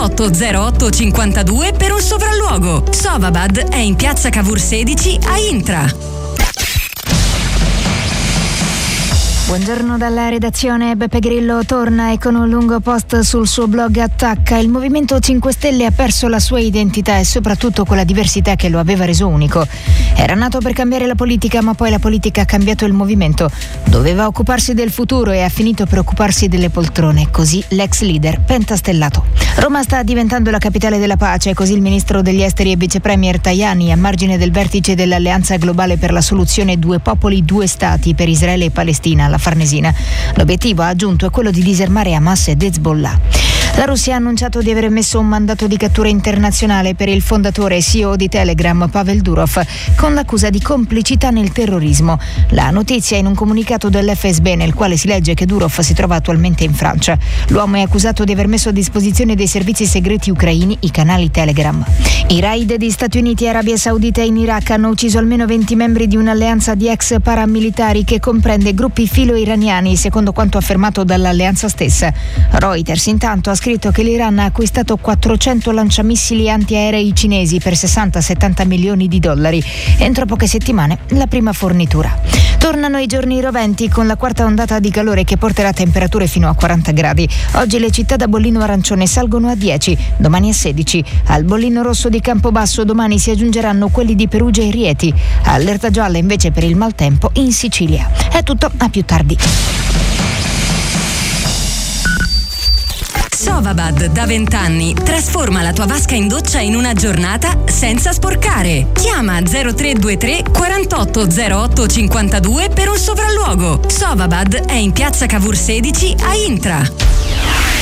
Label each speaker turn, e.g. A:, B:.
A: 48 08 52 per un sopralluogo. Sovabad è in piazza Cavour 16 a Intra.
B: Buongiorno dalla redazione. Beppe Grillo torna e con un lungo post sul suo blog attacca: il Movimento 5 Stelle ha perso la sua identità e soprattutto quella diversità che lo aveva reso unico. Era nato per cambiare la politica, ma poi la politica ha cambiato il movimento. Doveva occuparsi del futuro e ha finito per occuparsi delle poltrone. Così l'ex leader pentastellato. Roma sta diventando la capitale della pace, così il ministro degli esteri e vice premier Tajani, a margine del vertice dell'Alleanza Globale per la Soluzione Due Popoli, Due Stati per Israele e Palestina, alla Farnesina. L'obiettivo, ha aggiunto, è quello di disarmare Hamas ed Hezbollah. La Russia ha annunciato di aver emesso un mandato di cattura internazionale per il fondatore e CEO di Telegram, Pavel Durov, con l'accusa di complicità nel terrorismo. La notizia in un comunicato dell'FSB, nel quale si legge che Durov si trova attualmente in Francia. L'uomo è accusato di aver messo a disposizione dei servizi segreti ucraini i canali Telegram. I raid di Stati Uniti, Arabia Saudita e in Iraq hanno ucciso almeno 20 membri di un'alleanza di ex paramilitari che comprende gruppi filo-iraniani, secondo quanto affermato dall'alleanza stessa. Reuters intanto ha scritto che l'Iran ha acquistato 400 lanciamissili antiaerei cinesi per 60-70 milioni di dollari. Entro poche settimane la prima fornitura. Tornano i giorni roventi con la quarta ondata di calore che porterà temperature fino a 40 gradi. Oggi le città da bollino arancione salgono a 10, domani a 16. Al bollino rosso di Campobasso domani si aggiungeranno quelli di Perugia e Rieti. Allerta gialla invece per il maltempo in Sicilia. È tutto, a più tardi.
A: Sovabad da 20 anni trasforma la tua vasca in doccia in una giornata senza sporcare. Chiama 0323 48 08 52 per un sopralluogo. Sovabad è in piazza Cavour 16 a Intra.